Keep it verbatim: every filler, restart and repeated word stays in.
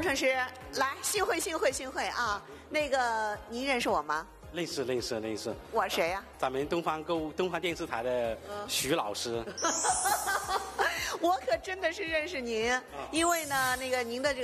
程师，来，幸会幸会幸会啊！那个，您认识我吗？ 认识认识认识。 我谁呀、 啊？咱们东方购物东方电视台的徐老师。 我可真的是认识您，因为呢，那个您的这个。